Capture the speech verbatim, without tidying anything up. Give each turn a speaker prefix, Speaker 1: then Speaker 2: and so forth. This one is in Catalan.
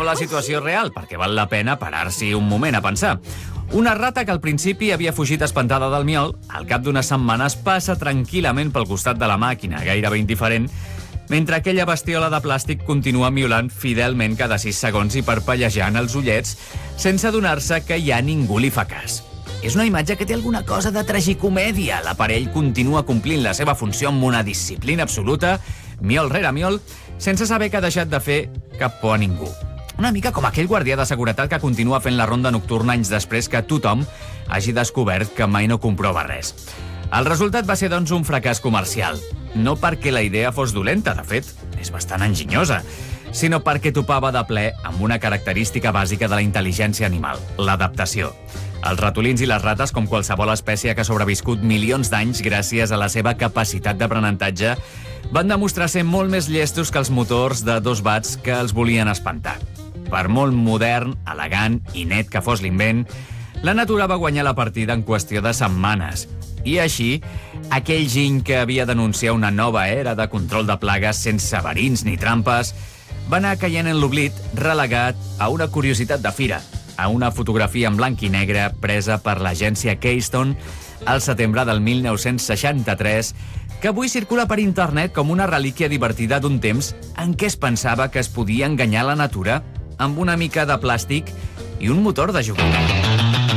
Speaker 1: la situació real, perquè val la pena parar-s'hi un moment a pensar. Una rata que al principi havia fugit espantada del miol, al cap d'unes setmanes passa tranquil·lament pel costat de la màquina, gairebé indiferent, mentre aquella bestiola de plàstic continua miolant fidelment cada sis segons i parpellejant els ullets sense adonar-se que ja ningú li fa cas. És una imatge que té alguna cosa de tragicomèdia. L'aparell continua complint la seva funció amb una disciplina absoluta, miol rere miol, sense saber que ha deixat de fer cap por a ningú. Una mica com aquell guardià de seguretat que continua fent la ronda nocturna anys després que tothom hagi descobert que mai no comprova res. El resultat va ser, doncs, un fracàs comercial. No perquè la idea fos dolenta, de fet, és bastant enginyosa, sinó perquè topava de ple amb una característica bàsica de la intel·ligència animal, l'adaptació. Els ratolins i les rates, com qualsevol espècie que ha sobreviscut milions d'anys gràcies a la seva capacitat d'aprenentatge, van demostrar ser molt més llestos que els motors de dos watts que els volien espantar. Per molt modern, elegant i net que fos l'invent, la natura va guanyar la partida en qüestió de setmanes. I així, aquell giny que havia d'anunciar una nova era de control de plagues sense verins ni trampes va anar caient en l'oblit, relegat a una curiositat de fira, a una fotografia en blanc i negre presa per l'agència Keystone al setembre del mil nou-cents seixanta-tres, que avui circula per internet com una relíquia divertida d'un temps en què es pensava que es podia enganyar la natura amb una mica de plàstic i un motor de joguina.